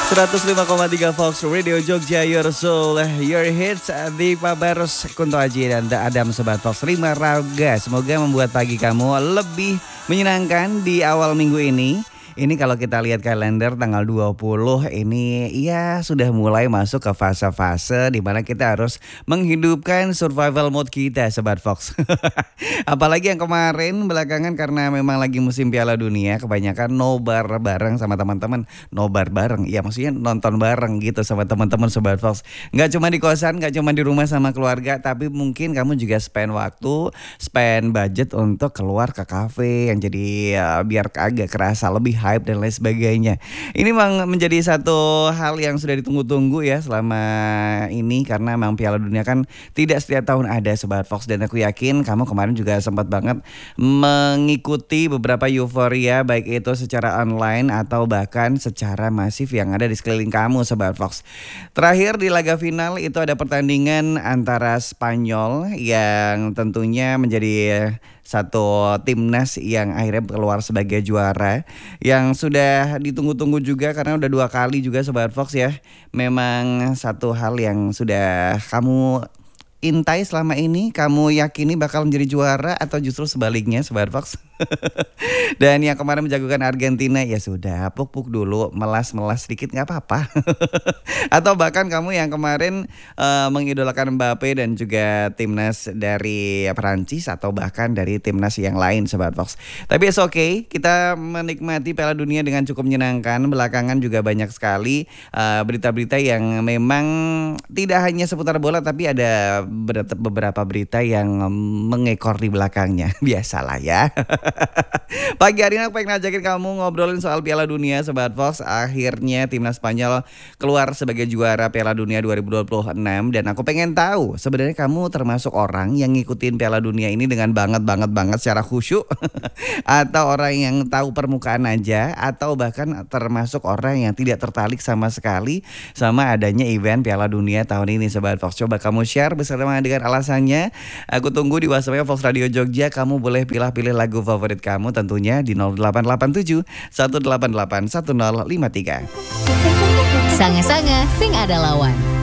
105,3 Fox Radio Jogja, Your Soul, Your Hits di Pabarus Kunto Aji dan The Adam Sobat Fox 5 Raga. Semoga membuat pagi kamu lebih menyenangkan di awal minggu ini. Ini kalau kita lihat kalender tanggal 20 ini ya sudah mulai masuk ke fase-fase di mana kita harus menghidupkan survival mode kita Sobat Fox. Apalagi yang kemarin belakangan karena memang lagi musim Piala Dunia, kebanyakan nobar bareng sama teman-teman. Nobar bareng, ya maksudnya nonton bareng gitu sama teman-teman Sobat Fox. Nggak cuma di kosan, nggak cuma di rumah sama keluarga, tapi mungkin kamu juga spend waktu, spend budget untuk keluar ke kafe yang jadi biar agak kerasa lebih hype dan lain sebagainya. Ini memang menjadi satu hal yang sudah ditunggu-tunggu ya selama ini karena memang Piala Dunia kan tidak setiap tahun ada Sobat Fox, dan aku yakin kamu kemarin juga sempat banget mengikuti beberapa euforia baik itu secara online atau bahkan secara masif yang ada di sekeliling kamu Sobat Fox. Terakhir di laga final itu ada pertandingan antara Spanyol yang tentunya menjadi satu timnas yang akhirnya keluar sebagai juara, yang sudah ditunggu-tunggu juga karena udah 2 kali juga Sobat Fox ya. Memang satu hal yang sudah kamu intai selama ini, kamu yakini bakal menjadi juara atau justru sebaliknya Sobat Fox? Dan yang kemarin menjagokan Argentina ya sudah, puk-puk dulu, melas-melas sedikit gak apa-apa. Atau bahkan kamu yang kemarin mengidolakan Mbappe dan juga timnas dari Perancis atau bahkan dari timnas yang lain Sobat Fox. Tapi it's okay, kita menikmati Piala Dunia dengan cukup menyenangkan. Belakangan juga banyak sekali berita-berita yang memang tidak hanya seputar bola, tapi ada beberapa berita yang mengekor di belakangnya. Biasalah ya. Pagi hari ini aku pengen ngajakin kamu ngobrolin soal Piala Dunia Sobat Fox. Akhirnya timnas Spanyol keluar sebagai juara Piala Dunia 2026. Dan aku pengen tahu sebenarnya kamu termasuk orang yang ngikutin Piala Dunia ini dengan banget secara khusyuk atau orang yang tahu permukaan aja, atau bahkan termasuk orang yang tidak tertarik sama sekali sama adanya event Piala Dunia tahun ini Sobat Fox. Coba kamu share bersama dengan alasannya. Aku tunggu di WhatsApp Fox Radio Jogja. Kamu boleh pilih-pilih lagu favorit kamu tentunya di 0887 188 1053. Sanga-sanga sing ada lawan.